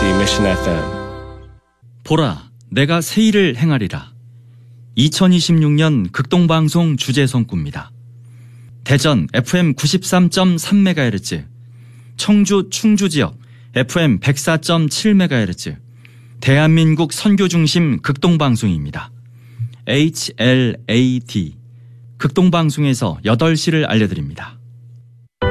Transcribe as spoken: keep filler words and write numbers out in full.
엠비씨 Mission 에프엠. 보라, 내가 새 일을 행하리라. 이천이십육 년 극동방송 주제송구입니다. 대전 에프엠 구십삼 점 삼 메가헤르츠, 청주 충주지역 에프엠 백사 점 칠 메가헤르츠, 대한민국 선교중심 극동방송입니다. 에이치엘에이디, 극동방송에서 여덟 시를 알려드립니다.